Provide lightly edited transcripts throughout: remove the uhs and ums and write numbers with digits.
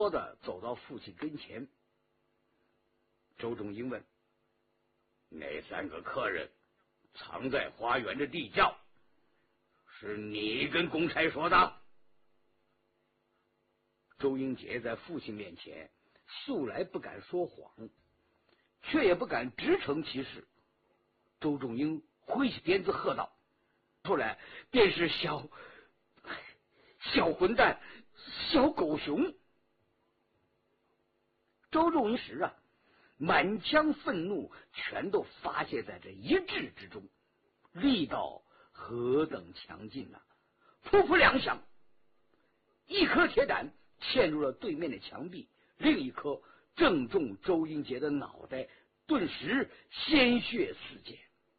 说的走到父亲跟前。周仲英问：“那3个客人藏在花园的地窖，是你跟公差说的？”周英杰在父亲面前素来不敢说谎，却也不敢直称其事。周仲英挥起鞭子喝道：“出来便是小混蛋，小狗熊！”周仲英时满腔愤怒全都发泄在这一掷之中，力道何等强劲啊！噗噗2响，一颗铁胆嵌入了对面的墙壁，另一颗正中周英杰的脑袋，顿时鲜血四溅。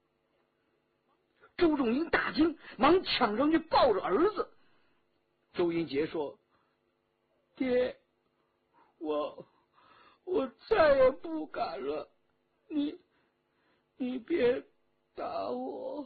周仲英大惊，忙抢上去抱着儿子。周英杰说：“爹，我再也不敢了，你别打我。”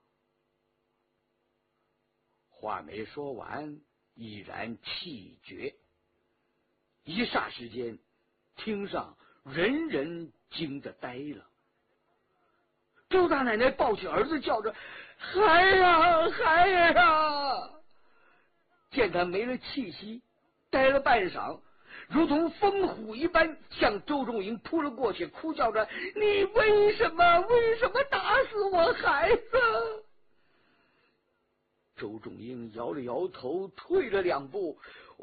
话没说完，已然气绝。一霎时间，厅上人人惊得呆了。周大奶奶抱起儿子，叫着：“孩呀，孩呀！”见他没了气息，呆了半晌，如同疯虎一般向周仲英扑了过去，哭叫着：“你为什么打死我孩子？”周仲英摇了摇头，退了2步：“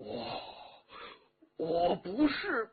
我不是。”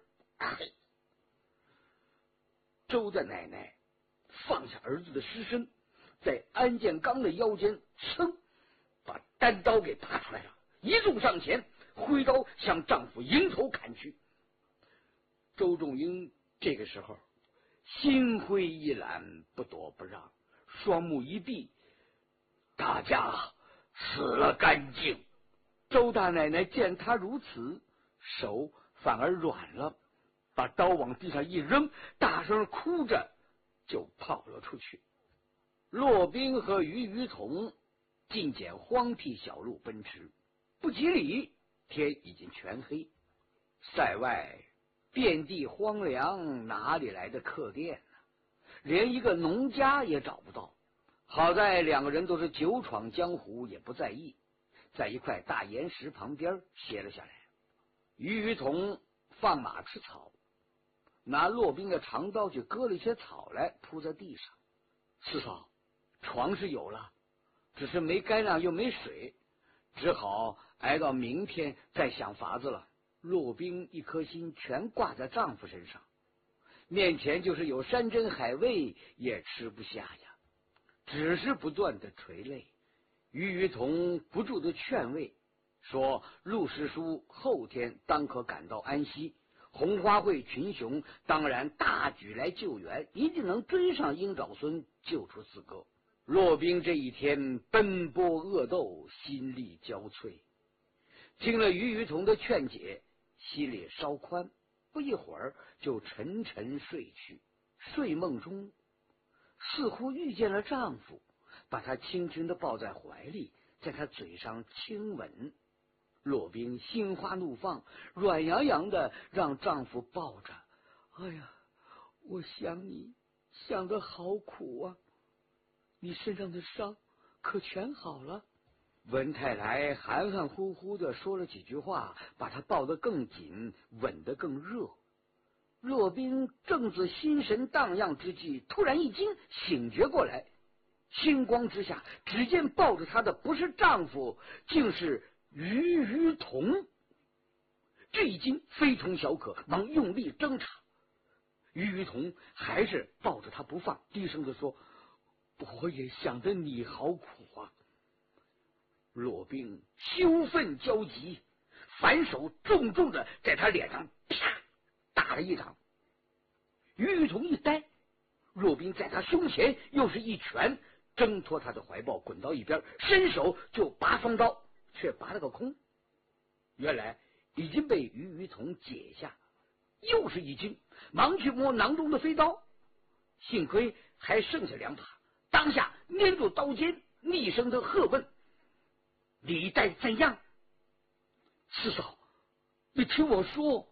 周大奶奶放下儿子的尸身，在安建刚的腰间噌把单刀给拔出来了，一纵上前，挥刀向丈夫迎头砍去。周仲英这个时候心灰意懒，不躲不让，双目一闭，大家死了干净。周大奶奶见他如此，手反而软了，把刀往地上一扔，大声哭着就跑了出去。骆宾和于同尽捡荒僻小路奔驰，不几里，天已经全黑。塞外遍地荒凉，哪里来的客店呢？连一个农家也找不到。好在2个人都是久闯江湖，也不在意，在一块大岩石旁边歇了下来。于同放马吃草，拿骆宾的长刀去割了一些草来铺在地上。四嫂，床是有了，只是没干粮又没水，只好挨到明天再想法子了。骆宾一颗心全挂在丈夫身上，面前就是有山珍海味也吃不下呀，只是不断的垂泪。于同不住的劝慰，说陆师叔后天当可赶到安西，红花会群雄当然大举来救援，一定能追上鹰爪孙，救出四哥。骆宾这一天奔波恶斗，心力交瘁，听了于同的劝解，心里稍宽，不一会儿就沉沉睡去。睡梦中似乎遇见了丈夫，把她轻轻地抱在怀里，在她嘴上亲吻。骆宾心花怒放，软洋洋的让丈夫抱着：“哎呀，我想你，想得好苦啊！你身上的伤可全好了？”文太来含含糊糊的说了几句话，把她抱得更紧，吻得更热。骆宾正自心神荡漾之际，突然一惊，醒觉过来，星光之下，只见抱着她的不是丈夫，竟是于同。这一惊非同小可，忙用力挣扎。于同还是抱着她不放，低声的说：“我也想得你好苦啊。”骆宾羞愤交集，反手重重的在他脸上啪打了一掌。于同一呆，骆宾在他胸前又是一拳，挣脱他的怀抱，滚到一边，伸手就拔双刀，却拔了个空。原来已经被于同解下，又是一惊，忙去摸囊中的飞刀，幸亏还剩下2把，当下捏住刀尖，厉声的喝问：“李代怎样？”四嫂，你听我说。